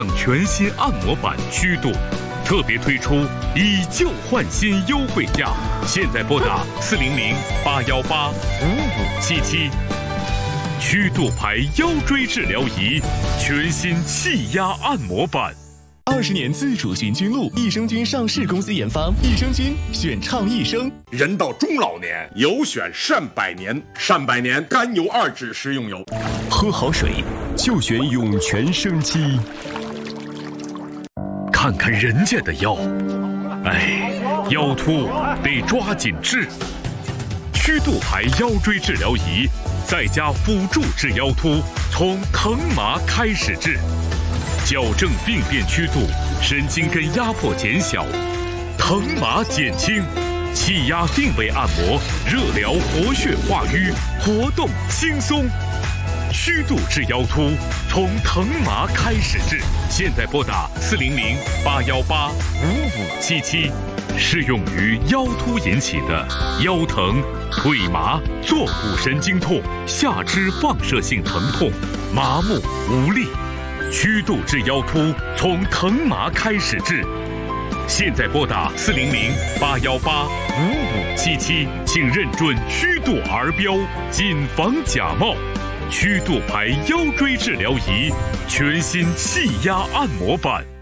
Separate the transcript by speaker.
Speaker 1: 全新按摩版曲度，特别推出以旧换新优惠价，现在拨打400-818-5577。曲度牌腰椎治疗仪，全新气压按摩版。
Speaker 2: 20年自主循菌露，益生菌上市公司研发，益生菌选畅益生。
Speaker 3: 人到中老年，有选善百年，善百年甘油2酯食用油。
Speaker 4: 喝好水就选涌泉生机。
Speaker 1: 看看人家的腰，哎，腰突得抓紧治。曲度牌腰椎治疗仪，再加辅助治腰突，从疼麻开始治，矫正病变曲度，神经根压迫减小，疼麻减轻，气压定位按摩，热疗活血化瘀，活动轻松。曲度治腰突，从疼麻开始治，现在拨打400-818-5577。适用于腰突引起的腰疼、腿麻、坐骨神经痛、下肢放射性疼痛、麻木无力。曲度治腰突，从疼麻开始治。现在拨打400-818-5577，请认准曲度儿标，谨防假冒。曲度牌腰椎治疗仪，全新气压按摩版。